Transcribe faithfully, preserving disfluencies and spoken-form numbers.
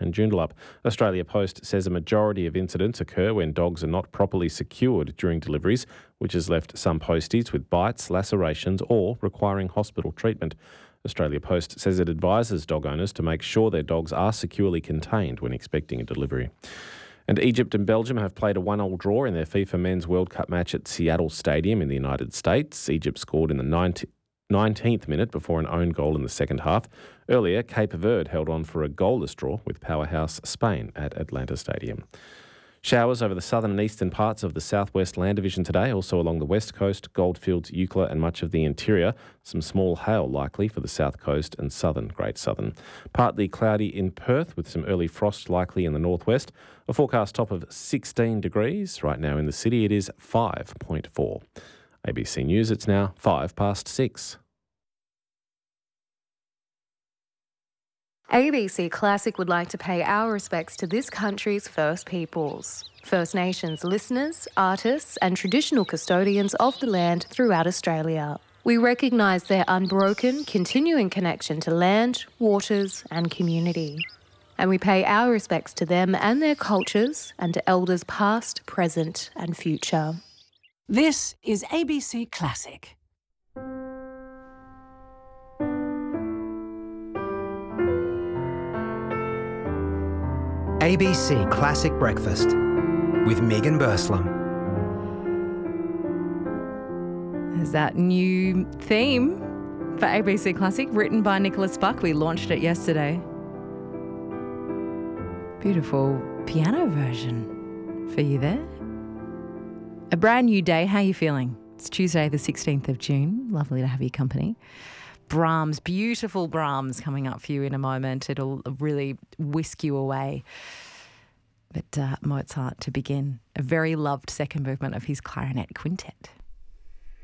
and Joondalup. Australia Post says a majority of incidents occur when dogs are not properly secured during deliveries, which has left some posties with bites, lacerations or requiring hospital treatment. Australia Post says it advises dog owners to make sure their dogs are securely contained when expecting a delivery. And Egypt and Belgium have played a one-all draw in their FIFA Men's World Cup match at Seattle Stadium in the United States. Egypt scored in the nineteenth minute before an own goal in the second half. Earlier, Cape Verde held on for a goalless draw with powerhouse Spain at Atlanta Stadium. Showers over the southern and eastern parts of the southwest land division today, also along the west coast, Goldfields, Eucla and much of the interior. Some small hail likely for the south coast and southern Great Southern. Partly cloudy in Perth with some early frost likely in the northwest. A forecast top of sixteen degrees. Right now in the city it is five point four. A B C News, it's now five past six. A B C Classic would like to pay our respects to this country's First Peoples, First Nations listeners, artists and traditional custodians of the land throughout Australia. We recognise their unbroken, continuing connection to land, waters and community. And we pay our respects to them and their cultures and to elders past, present and future. This is A B C Classic. A B C Classic Breakfast with Megan Burslam. There's that new theme for A B C Classic written by Nicholas Buck. We launched it yesterday. Beautiful piano version for you there. A brand new day. How are you feeling? It's Tuesday the sixteenth of June. Lovely to have your company. Brahms, beautiful Brahms coming up for you in a moment. It'll really whisk you away. But uh, Mozart to begin, a very loved second movement of his clarinet quintet.